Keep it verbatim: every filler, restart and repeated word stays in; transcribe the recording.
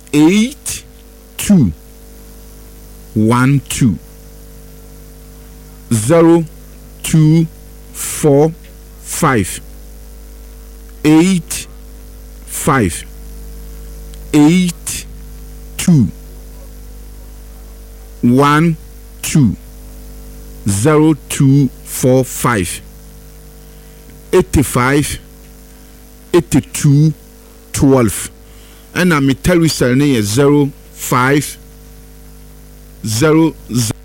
eight two one two zero two four five eight five eight two one two zero two four five eighty five eighty two twelve. And I'm a Teresa zero five zero zero